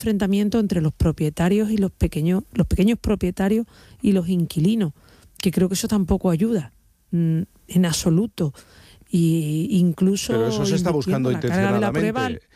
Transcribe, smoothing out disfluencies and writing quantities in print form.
enfrentamiento entre los propietarios y los pequeños propietarios y los inquilinos, que creo que eso tampoco ayuda en absoluto. Y incluso pero eso se está buscando la carga de la prueba intencionadamente.